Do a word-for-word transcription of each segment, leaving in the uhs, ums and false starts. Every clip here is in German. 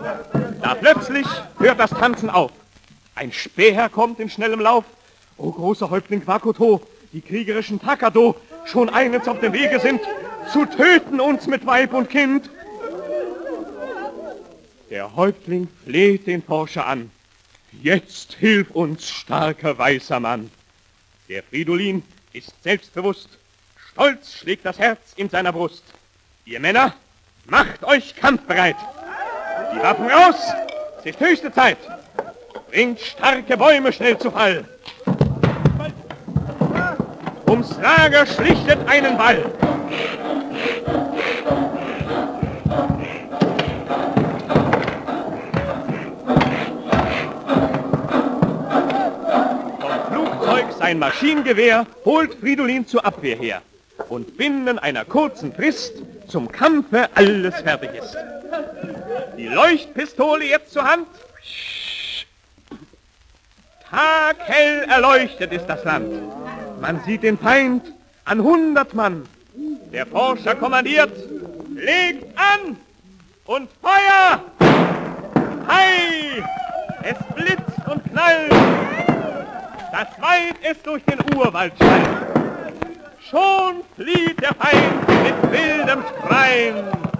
Da plötzlich hört das Tanzen auf. Ein Späher kommt in schnellem Lauf. O großer Häuptling Quakoto, die kriegerischen Takado schon eilends auf dem Wege sind, zu töten uns mit Weib und Kind. Der Häuptling fleht den Forscher an. Jetzt hilf uns, starker weißer Mann. Der Fridolin ist selbstbewusst. Stolz schlägt das Herz in seiner Brust. Ihr Männer, macht euch kampfbereit. Die Waffen raus, es ist höchste Zeit. Bringt starke Bäume schnell zu Fall. Ums Lager schlichtet einen Ball. Vom Flugzeug sein Maschinengewehr holt Fridolin zur Abwehr her. Und binnen einer kurzen Frist zum Kampfe alles fertig ist. Die Leuchtpistole jetzt zur Hand. Taghell erleuchtet ist das Land. Man sieht den Feind an hundert Mann. Der Forscher kommandiert, legt an und Feuer! Hei! Es blitzt und knallt. Das Weid ist durch den Urwald schallt. Schon flieht der Feind mit wildem Schreien.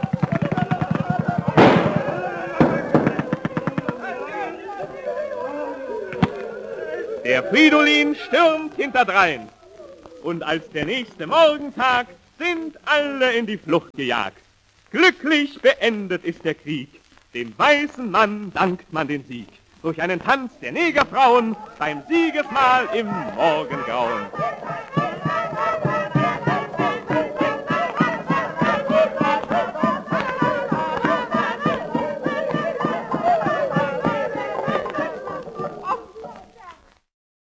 Der Fridolin stürmt hinterdrein. Und als der nächste Morgentag sind alle in die Flucht gejagt. Glücklich beendet ist der Krieg. Dem weißen Mann dankt man den Sieg. Durch einen Tanz der Negerfrauen beim Siegesmahl im Morgengrauen.